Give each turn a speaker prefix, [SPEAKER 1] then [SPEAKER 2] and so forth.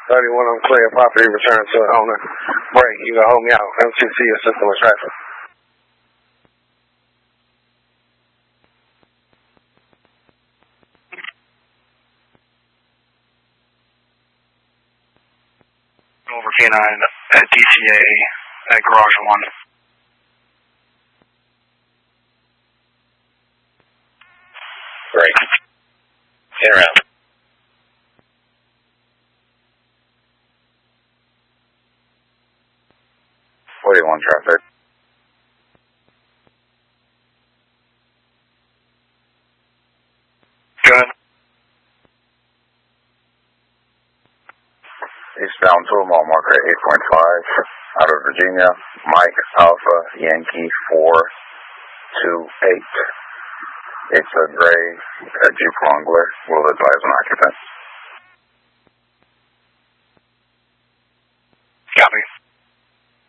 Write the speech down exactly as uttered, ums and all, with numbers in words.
[SPEAKER 1] thirty-one unclear, property returned to owner. Break, you can hold me out. M C C assistant with traffic.
[SPEAKER 2] Over K nine at D T A at Garage one.
[SPEAKER 3] Break. In around. forty-one traffic.
[SPEAKER 2] Good.
[SPEAKER 3] Eastbound to a mile marker eight point five out of Virginia. Mike Alpha Yankee four two eight. It's a gray uh, Jeep Wrangler. Will advise an occupant.